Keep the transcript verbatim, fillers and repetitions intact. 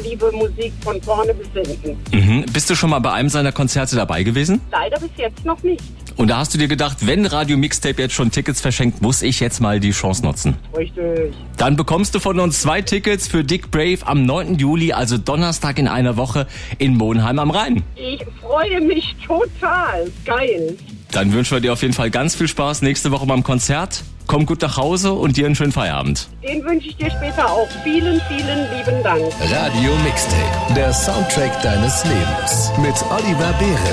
liebe Musik von vorne bis hinten. Mhm. Bist du schon mal bei einem seiner Konzerte dabei gewesen? Leider bis jetzt noch nicht. Und da hast du dir gedacht, wenn Radio Mixtape jetzt schon Tickets verschenkt, muss ich jetzt mal die Chance nutzen. Richtig. Dann bekommst du von uns zwei Tickets für Dick Brave am neunten Juli, also Donnerstag in einer Woche in Monheim am Rhein. Ich freue mich total. Geil. Dann wünschen wir dir auf jeden Fall ganz viel Spaß nächste Woche beim Konzert. Komm gut nach Hause und dir einen schönen Feierabend. Den wünsche ich dir später auch. Vielen, vielen lieben Dank. Radio Mixtape, der Soundtrack deines Lebens mit Oliver Behrens.